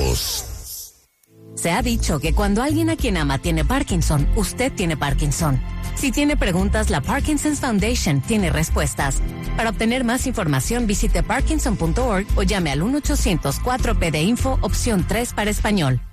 Unidos. Se ha dicho que cuando alguien a quien ama tiene Parkinson, usted tiene Parkinson. Si tiene preguntas, la Parkinson's Foundation tiene respuestas. Para obtener más información, visite parkinson.org o llame al 1-800-4PD-INFO, opción 3 para español.